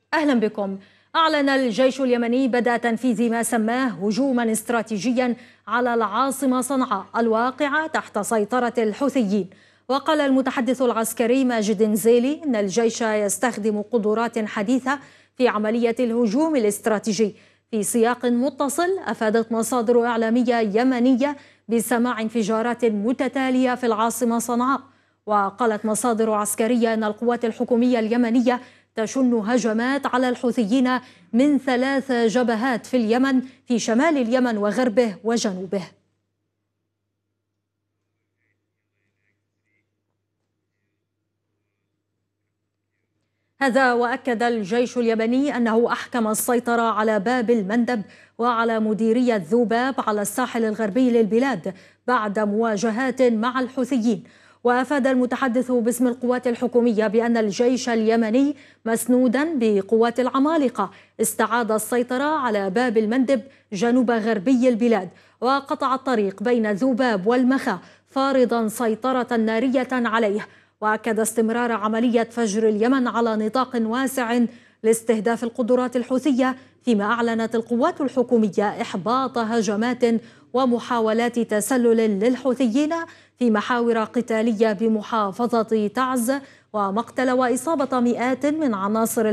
أهلا بكم. أعلن الجيش اليمني بدء تنفيذ ما سماه هجوما استراتيجيا على العاصمة صنعاء الواقعة تحت سيطرة الحوثيين. وقال المتحدث العسكري ماجد نزيلي إن الجيش يستخدم قدرات حديثة في عملية الهجوم الاستراتيجي. في سياق متصل، أفادت مصادر إعلامية يمنية بسماع انفجارات متتالية في العاصمة صنعاء. وقالت مصادر عسكرية أن القوات الحكومية اليمنية تشن هجمات على الحوثيين من 3 جبهات في اليمن، في شمال اليمن وغربه وجنوبه. هذا وأكد الجيش اليمني أنه أحكم السيطرة على باب المندب وعلى مديرية ذوباب على الساحل الغربي للبلاد بعد مواجهات مع الحوثيين. وأفاد المتحدث باسم القوات الحكومية بأن الجيش اليمني مسنودا بقوات العمالقة استعاد السيطرة على باب المندب جنوب غربي البلاد، وقطع الطريق بين ذوباب والمخا فارضا سيطرة نارية عليه. وأكد استمرار عملية فجر اليمن على نطاق واسع لاستهداف القدرات الحوثية، فيما أعلنت القوات الحكومية إحباط هجمات ومحاولات تسلل للحوثيين في محاور قتالية بمحافظة تعز، ومقتل وإصابة مئات من عناصر